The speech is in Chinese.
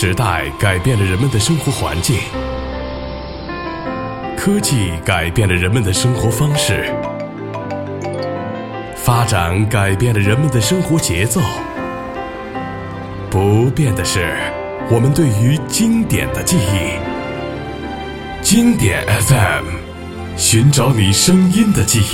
时代改变了人们的生活环境，科技改变了人们的生活方式，发展改变了人们的生活节奏。不变的是我们对于经典的记忆。经典 FM， 寻找你声音的记忆。